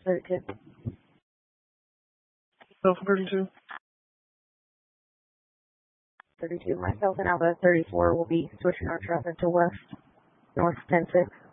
32. Alpha 32. 32. Myself and Alpha 34 will be switching our traffic to west, north 10-6.